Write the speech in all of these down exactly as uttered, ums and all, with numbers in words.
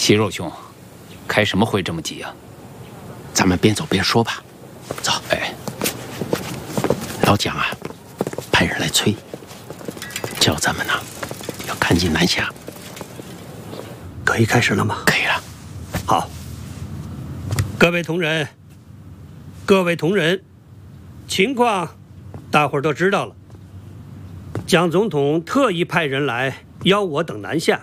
肌肉兄，开什么会这么急啊？ 咱们边走边说吧。走。 哎， 老蒋啊，派人来催，叫咱们呢要赶紧南下。 可以开始了吗？ 可以了。 好。各位同仁，各位同仁，情况大伙儿都知道了。蒋总统特意派人来邀我等南下。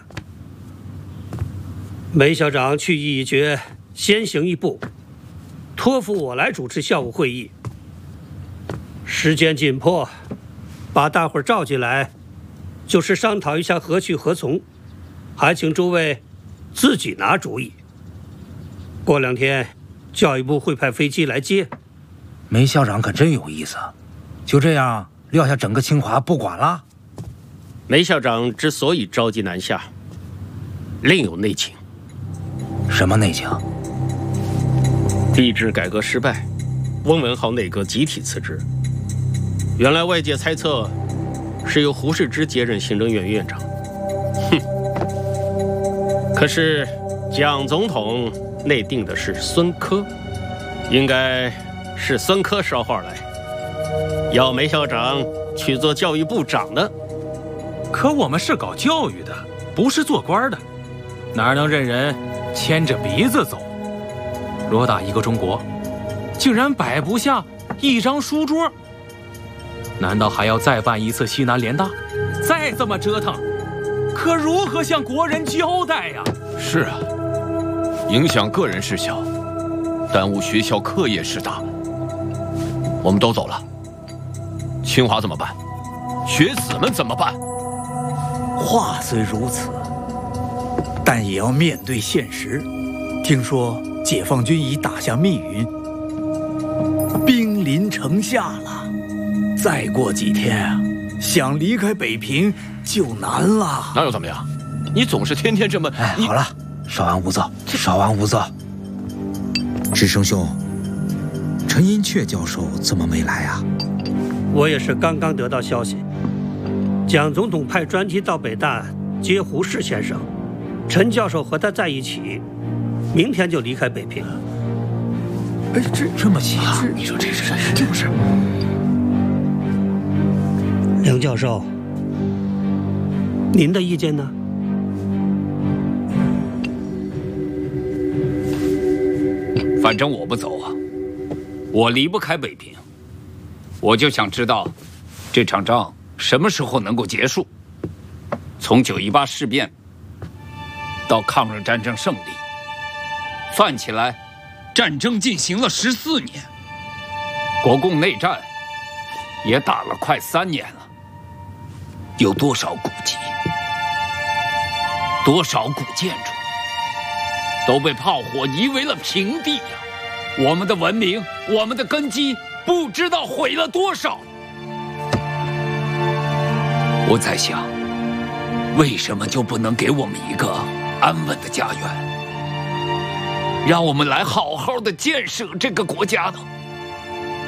梅校长去意已决，先行一步，托付我来主持校务会议。时间紧迫，把大伙儿召集来，就是商讨一下何去何从，还请诸位自己拿主意。过两天，教育部会派飞机来接。 梅校长可真有意思，就这样撂下整个清华不管了？ 梅校长之所以着急南下，另有内情。 什么内情？ 吏治改革失败，翁文灏内阁集体辞职。原来外界猜测是由胡适之接任行政院院长，哼！可是蒋总统内定的是孙科，应该是孙科捎话来，要梅校长去做教育部长的。 可我们是搞教育的，不是做官的，哪能任人牵着鼻子走？偌大一个中国，竟然摆不下一张书桌，难道还要再办一次西南联大？再这么折腾，可如何向国人交代呀？ 是啊，影响个人事小，耽误学校课业事大。我们都走了，清华怎么办？学子们怎么办？ 话虽如此，但也要面对现实。听说解放军已打下密云，兵临城下了。再过几天啊，想离开北平就难了。 哪有怎么样？你总是天天这么…… 哎，好了，稍安勿躁，稍安勿躁。 智生兄，陈寅恪教授怎么没来啊？ 我也是刚刚得到消息，蒋总统派专机到北大接胡适先生，陈教授和他在一起，明天就离开北平。 哎，这这么急啊？ 你说这是就是。 梁教授，您的意见呢？ 反正我不走啊，我离不开北平。我就想知道，这场仗什么时候能够结束？从九一八事变到抗日战争胜利，算起来，战争进行了十四年，国共内战也打了快三年了。有多少古迹，多少古建筑都被炮火夷为了平地呀！我们的文明，我们的根基，不知道毁了多少。我在想，为什么就不能给我们一个安稳的家园，让我们来好好的建设这个国家呢？